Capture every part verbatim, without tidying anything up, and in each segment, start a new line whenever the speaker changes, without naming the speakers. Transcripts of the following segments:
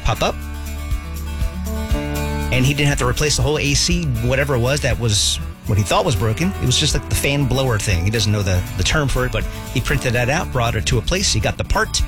pop up. And he didn't have to replace the whole A C, whatever it was that was what he thought was broken. It was just like the fan blower thing. He doesn't know the, the term for it, but he printed that out, brought it to a place. He got the part.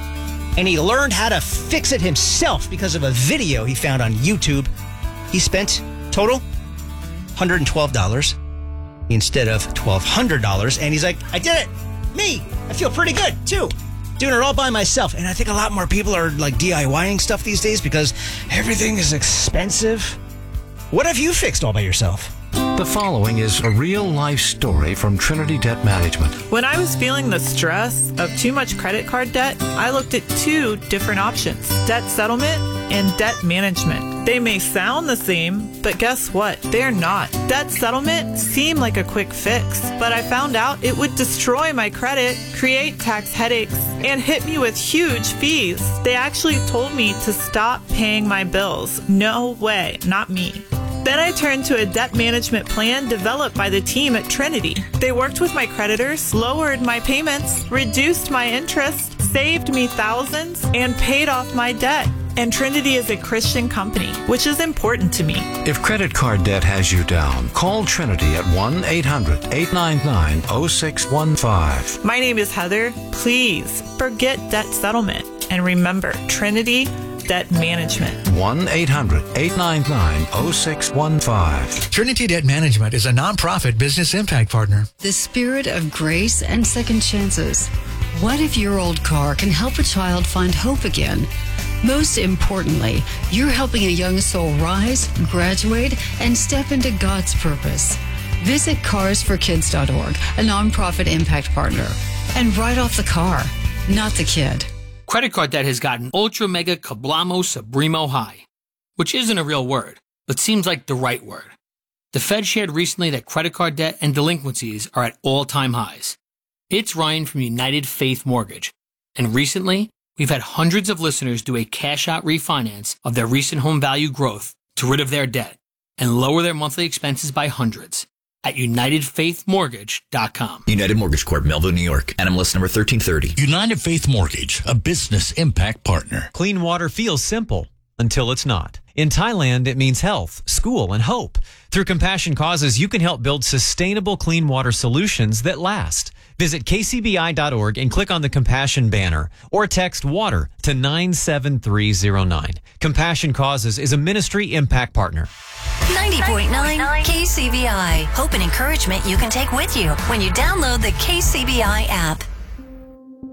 And he learned how to fix it himself because of a video he found on YouTube. He spent total one hundred twelve dollars instead of twelve hundred dollars. And he's like, I did it. Me. I feel pretty good, too. Doing it all by myself. And I think a lot more people are like DIYing stuff these days because everything is expensive. What have you fixed all by yourself?
The following is a real-life story from Trinity Debt Management.
When I was feeling the stress of too much credit card debt, I looked at two different options, debt settlement and debt management. They may sound the same, but guess what? They're not. Debt settlement seemed like a quick fix, but I found out it would destroy my credit, create tax headaches, and hit me with huge fees. They actually told me to stop paying my bills. No way, not me. Then I turned to a debt management plan developed by the team at Trinity. They worked with my creditors, lowered my payments, reduced my interest, saved me thousands, and paid off my debt. And Trinity is a Christian company, which is important to me.
If credit card debt has you down, call Trinity at one eight hundred eight nine nine oh six one five.
My name is Heather. Please forget debt settlement. And remember, Trinity Debt Management.
one eight hundred eight nine nine oh six one five.
Trinity Debt Management is a nonprofit business impact partner.
The spirit of grace and second chances. What if your old car can help a child find hope again? Most importantly, you're helping a young soul rise, graduate, and step into God's purpose. Visit cars for kids dot org, a nonprofit impact partner, and write off the car, not the kid.
Credit card debt has gotten ultra mega kablamo supremo high, which isn't a real word, but seems like the right word. The Fed shared recently that credit card debt and delinquencies are at all-time highs. It's Ryan from United Faith Mortgage, and recently, we've had hundreds of listeners do a cash-out refinance of their recent home value growth to rid of their debt and lower their monthly expenses by hundreds at united faith mortgage dot com.
United Mortgage Corp, Melville, New York. N M L S number thirteen thirty.
United Faith Mortgage, a business impact partner.
Clean water feels simple until it's not. In Thailand, it means health, school, and hope. Through Compassion Causes, you can help build sustainable clean water solutions that last. Visit k c b i dot org and click on the Compassion banner or text WATER to nine seven three zero nine. Compassion Causes is a ministry impact partner.
ninety point nine K C B I. Hope and encouragement you can take with you when you download the K C B I app.